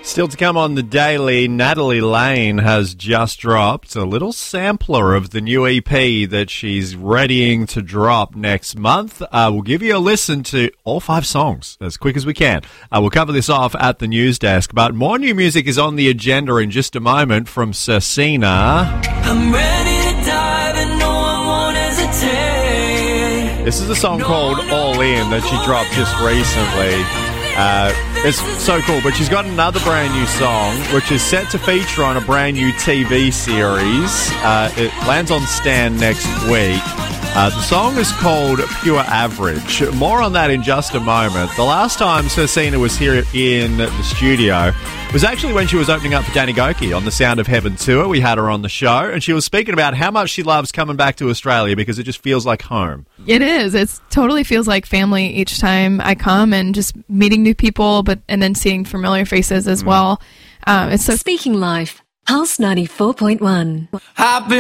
Still to come on the Daily, Natalie Lane has just dropped a little sampler of the new EP that she's readying to drop next month. We'll give you a listen to all 5 songs as quick as we can. We'll cover this off at the news desk, but more new music is on the agenda in just a moment from Cersina. I'm ready to dive and no one won't hesitate. This is a song called All In that she dropped just recently. It's so cool, but she's got another brand new song which is set to feature on a brand new TV series. It lands on Stan next week. The song is called Pure Average. More on that in just a moment. The last time Cersina was here in the studio was actually when she was opening up for Danny Goki on the Sound of Heaven tour. We had her on the show, and she was speaking about how much she loves coming back to Australia because it just feels like home. It is. It totally feels like family each time I come, and just meeting new people, and then seeing familiar faces as well. It's so Speaking Life, Pulse 94.1. I've been